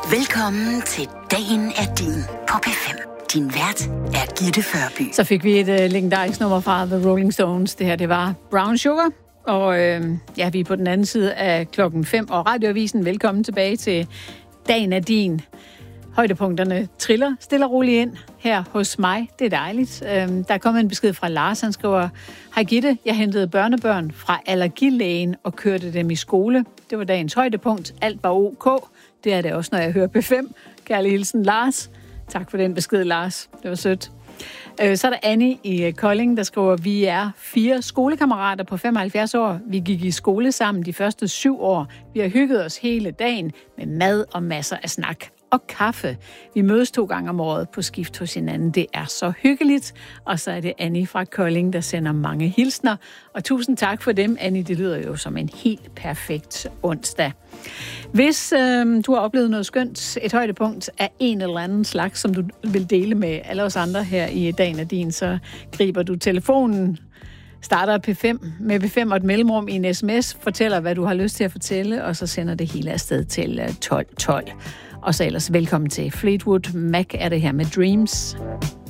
Velkommen til Dagen er din på P5. Din vært er Gitte Førby. Så fik vi et legendarisk nummer fra The Rolling Stones. Det her, det var Brown Sugar. Og vi er på den anden side af 5:00 og Radioavisen. Velkommen tilbage til Dagen er din. Højdepunkterne triller stille og roligt ind her hos mig. Det er dejligt. Der er kommet en besked fra Lars. Han skriver: Hej Gitte, jeg hentede børnebørn fra allergilægen og kørte dem i skole. Det var dagens højdepunkt. Alt var ok. Det er det også, når jeg hører P5. Kærlig hilsen, Lars. Tak for den besked, Lars. Det var sødt. Så er der Annie i Kolding, der skriver: Vi er 4 skolekammerater på 75 år. Vi gik i skole sammen de første 7 år. Vi har hygget os hele dagen med mad og masser af snak. Og kaffe. Vi mødes 2 gange om året på skift hos hinanden. Det er så hyggeligt. Og så er det Annie fra Kolding, der sender mange hilsner. Og tusind tak for dem, Annie. Det lyder jo som en helt perfekt onsdag. Hvis du har oplevet noget skønt, et højdepunkt af en eller anden slags, som du vil dele med alle os andre her i Dagen er din, så griber du telefonen, starter P5 med P5 og et mellemrum i en sms, fortæller, hvad du har lyst til at fortælle, og så sender det hele afsted til 1212. Og så ellers velkommen til Fleetwood Mac er det her med Dreams.